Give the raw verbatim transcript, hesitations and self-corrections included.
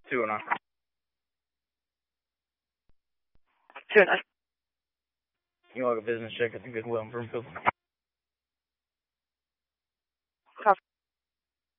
Tuna. Tuna. You know, like a business check at the Goodwill in Broomfield.